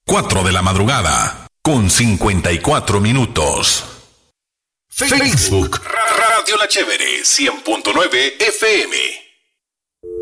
4 de la madrugada, con 54 minutos. Facebook, Radio La Chévere, 100.9 FM.